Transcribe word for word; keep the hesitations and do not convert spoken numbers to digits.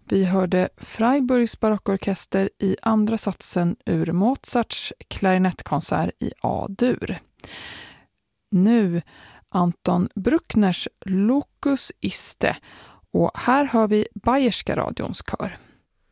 Vi hörde Freiburgs barockorkester i andra satsen ur Mozarts klarinettkonsert i A-dur. Nu Anton Bruckners Locus Iste, och här hör vi Bayerska radions kör.